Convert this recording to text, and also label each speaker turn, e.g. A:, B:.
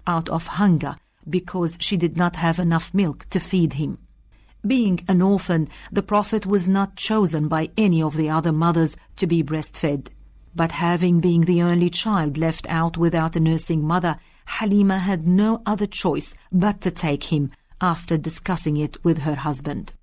A: out of hunger because she did not have enough milk to feed him. Being an orphan, the Prophet was not chosen by any of the other mothers to be breastfed. But having been the only child left out without a nursing mother, Halima had no other choice but to take him after discussing it with her husband.